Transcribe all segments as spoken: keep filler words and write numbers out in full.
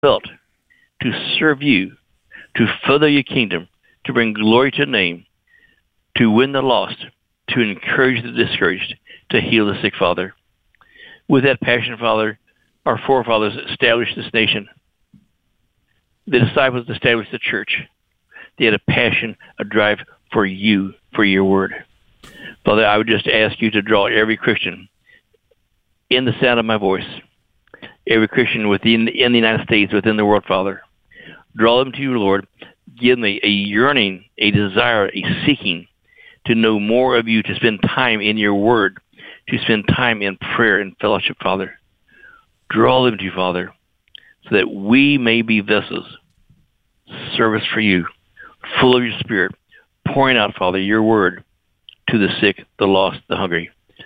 felt to serve you, to further your kingdom, to bring glory to your name, to win the lost, to encourage the discouraged, to heal the sick, Father. With that passion, Father, our forefathers established this nation. The disciples established the church. They had a passion, a drive for you, for your word. Father, I would just ask you to draw every Christian in the sound of my voice, every Christian within in the United States, within the world, Father. Draw them to you, Lord. Give them a, a yearning, a desire, a seeking to know more of you, to spend time in your word, to spend time in prayer and fellowship, Father. Draw them to you, Father, so that we may be vessels, service for you, full of your Spirit, pouring out, Father, your word to the sick, the lost, the hungry.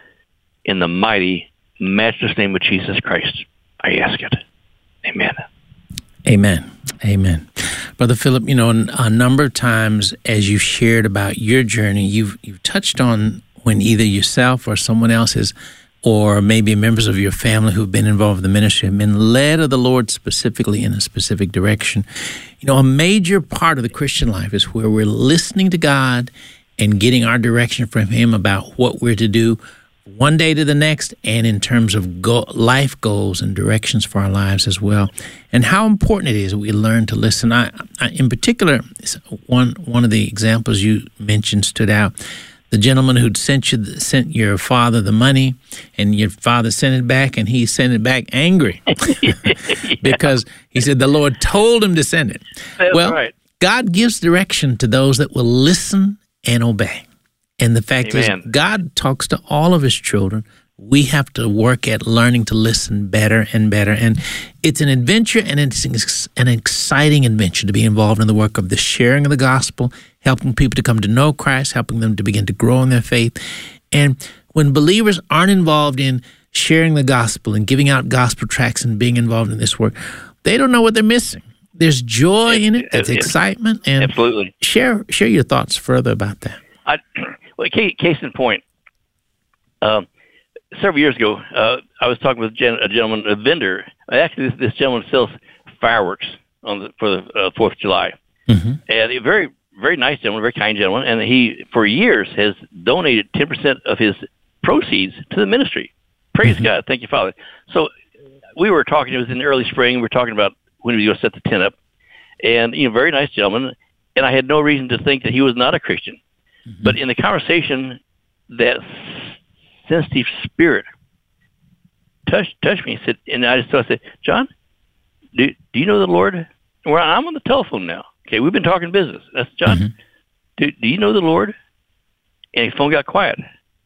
In the mighty, matchless name of Jesus Christ, I ask it. Amen. Amen. Amen. Brother Philip, you know, a number of times as you shared about your journey, you've, you've touched on when either yourself or someone else has, or maybe members of your family who've been involved in the ministry have been led of the Lord specifically in a specific direction. You know, a major part of the Christian life is where we're listening to God and getting our direction from Him about what we're to do one day to the next, and in terms of go- life goals and directions for our lives as well, and how important it is that we learn to listen. I, I, in particular, one one of the examples you mentioned stood out. The gentleman who'd sent you sent your father the money, and your father sent it back, and he sent it back angry because he said the Lord told him to send it. That's well, right. God gives direction to those that will listen and obey. And the fact Amen. is, God talks to all of His children. We have to work at learning to listen better and better. And it's an adventure, and it's an exciting adventure to be involved in the work of the sharing of the gospel, helping people to come to know Christ, helping them to begin to grow in their faith. And when believers aren't involved in sharing the gospel and giving out gospel tracts and being involved in this work, they don't know what they're missing. There's joy in it. There's excitement. And absolutely. Share, share your thoughts further about that. I, well, case, case in point, um, several years ago, uh, I was talking with a, gen- a gentleman, a vendor. Actually, this, this gentleman sells fireworks on the, for the uh, Fourth of July, mm-hmm. and a very, very nice gentleman, very kind gentleman. And he, for years, has donated ten percent of his proceeds to the ministry. Praise mm-hmm. God, thank you, Father. So we were talking. It was in the early spring. We were talking about when we were going to set the tent up, and you know, very nice gentleman. And I had no reason to think that he was not a Christian. Mm-hmm. But in the conversation, that sensitive spirit touched touched me. Said, and I just so I said, John, do do you know the Lord? Well, I'm on the telephone now. Okay, we've been talking business. That's John. Mm-hmm. Do do you know the Lord? And his phone got quiet.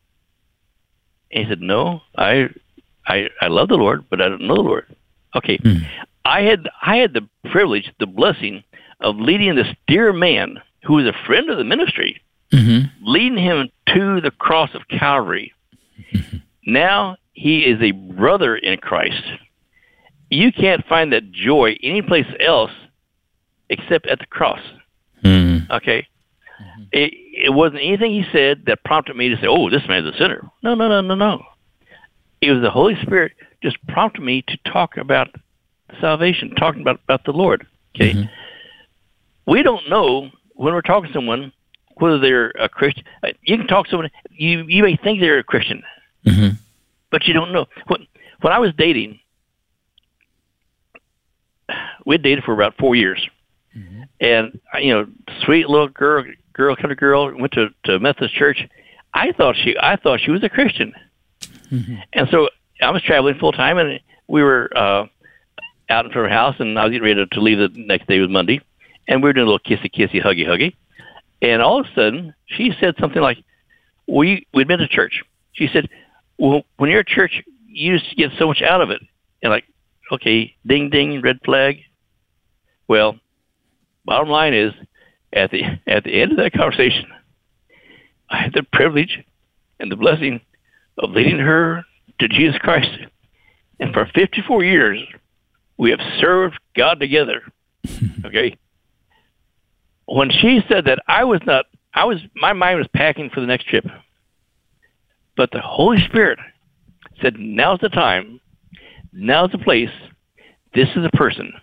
And he said, No, I I I love the Lord, but I don't know the Lord. Okay, mm-hmm. I had I had the privilege, the blessing of leading this dear man who was a friend of the ministry. Mm-hmm. Leading him to the cross of Calvary. Mm-hmm. Now he is a brother in Christ. You can't find that joy anyplace else except at the cross. Mm-hmm. Okay? Mm-hmm. It, it wasn't anything he said that prompted me to say, oh, this man's a sinner. No, no, no, no, no. It was the Holy Spirit just prompted me to talk about salvation, talking about, about the Lord. Okay? Mm-hmm. We don't know when we're talking to someone whether they're a Christian. You can talk to someone, you you may think they're a Christian, mm-hmm. but you don't know. When, when I was dating, we had dated for about four years. Mm-hmm. And, you know, sweet little girl, girl, kind of girl, went to, to Methodist church. I thought she I thought she was a Christian. Mm-hmm. And so I was traveling full time, and we were uh, out in front of her house, and I was getting ready to, to leave the next day. It was Monday. And we were doing a little kissy-kissy, huggy-huggy. And all of a sudden, she said something like, we, we'd been to church. She said, well, when you're at church, you just get so much out of it. And like, okay, ding, ding, red flag. Well, bottom line is, at the at the end of that conversation, I had the privilege and the blessing of leading her to Jesus Christ. And for fifty-four years, we have served God together. Okay? When she said that, I was not, I was, my mind was packing for the next trip. But the Holy Spirit said, now's the time, now's the place, this is the person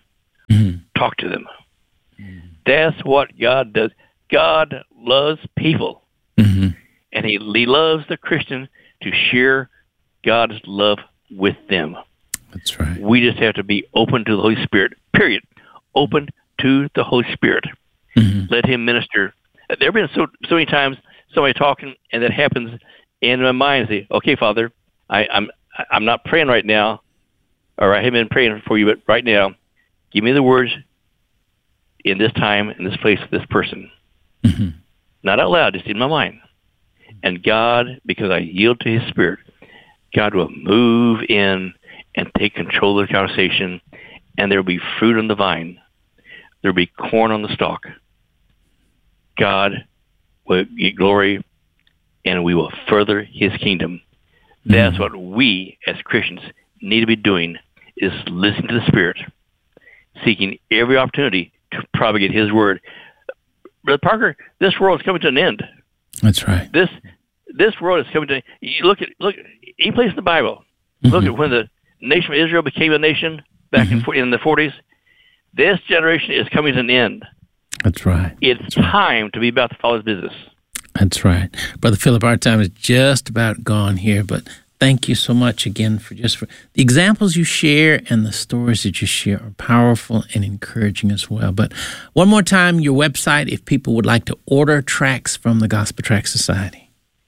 Mm-hmm. Talk to them. Mm-hmm. That's what God does. God loves people. Mm-hmm. And he, he loves the Christian to share God's love with them. That's right. We just have to be open to the Holy Spirit, period. Open to the Holy Spirit. Mm-hmm. Let him minister. There have been so so many times somebody talking, and that happens in my mind. I say, okay, Father, I, I'm I'm not praying right now, or I haven't been praying for you, but right now, give me the words in this time, in this place, this person. Mm-hmm. Not out loud, just in my mind. And God, because I yield to his Spirit, God will move in and take control of the conversation, and there will be fruit on the vine. There will be corn on the stalk. God will get glory, and we will further his kingdom. Mm-hmm. That's what we, as Christians, need to be doing, is listening to the Spirit, seeking every opportunity to propagate his word. Brother Parker, this world is coming to an end. That's right. This this world is coming to. You look at look any place in the Bible. Mm-hmm. Look at when the nation of Israel became a nation back mm-hmm. in in the forties. This generation is coming to an end. That's right. It's That's time right. to be about the Father's business. That's right, Brother Philip. Our time is just about gone here, but thank you so much again for just for the examples you share, and the stories that you share are powerful and encouraging as well. But one more time, your website, if people would like to order tracts from the Gospel Tract Society.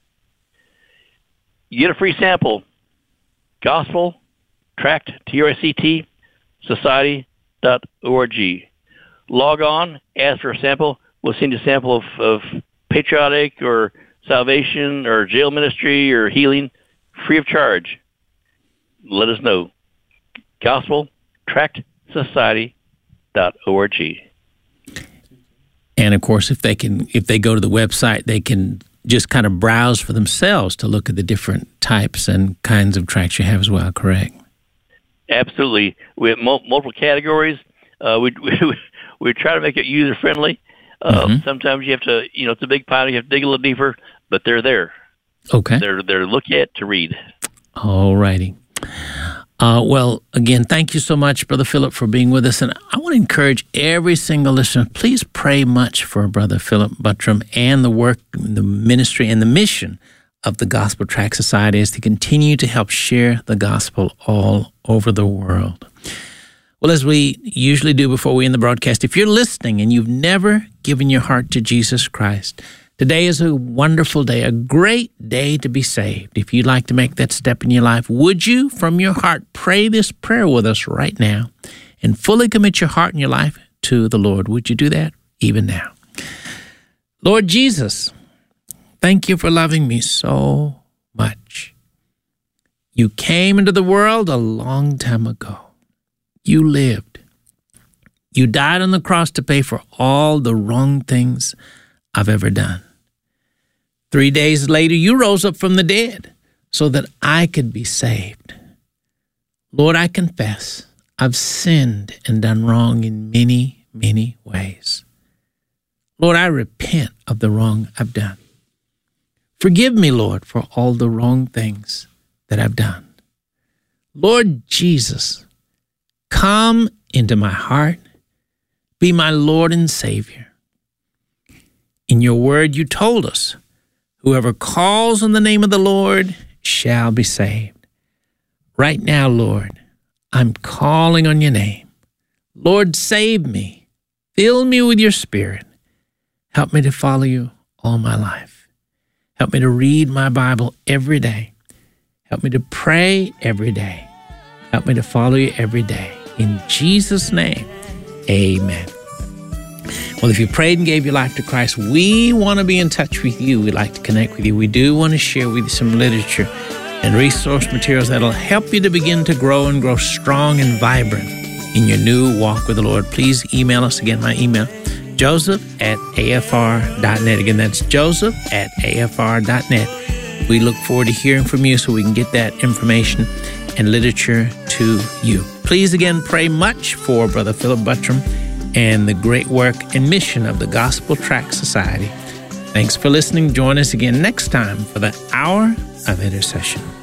You get a free sample. Gospel Tract, T R A C T, society dot org. Log on, ask for a sample. We'll send you a sample of, of patriotic or salvation or jail ministry or healing, free of charge. Let us know. Gospel Tract Society dot org. And of course, if they can, if they go to the website, they can just kind of browse for themselves to look at the different types and kinds of tracts you have as well. Correct? Absolutely. We have mul- multiple categories. Uh, we, we we try to make it user friendly. Uh, mm-hmm. Sometimes you have to, you know, it's a big pile. You have to dig a little deeper, but they're there. Okay. They're they're look at to read. All righty. Uh, well, again, thank you so much, Brother Philip, for being with us. And I want to encourage every single listener, please pray much for Brother Philip Buttram and the work, the ministry, and the mission of the Gospel Tract Society as to continue to help share the gospel all over the world. Well, as we usually do before we end the broadcast, if you're listening and you've never given your heart to Jesus Christ, today is a wonderful day, a great day to be saved. If you'd like to make that step in your life, would you, from your heart, pray this prayer with us right now and fully commit your heart and your life to the Lord? Would you do that even now? Lord Jesus, thank you for loving me so much. You came into the world a long time ago. You lived. You died on the cross to pay for all the wrong things I've ever done. Three days later, you rose up from the dead so that I could be saved. Lord, I confess I've sinned and done wrong in many, many ways. Lord, I repent of the wrong I've done. Forgive me, Lord, for all the wrong things that I've done. Lord Jesus, come into my heart. Be my Lord and Savior. In your word, you told us, whoever calls on the name of the Lord shall be saved. Right now, Lord, I'm calling on your name. Lord, save me. Fill me with your Spirit. Help me to follow you all my life. Help me to read my Bible every day. Help me to pray every day. Help me to follow you every day. In Jesus' name, amen. Well, if you prayed and gave your life to Christ, we want to be in touch with you. We'd like to connect with you. We do want to share with you some literature and resource materials that'll help you to begin to grow and grow strong and vibrant in your new walk with the Lord. Please email us. Again, my email, joseph at a f r dot net. Again, that's joseph at a f r dot net. We look forward to hearing from you so we can get that information and literature to you. Please, again, pray much for Brother Philip Buttram and the great work and mission of the Gospel Tract Society. Thanks for listening. Join us again next time for the Hour of Intercession.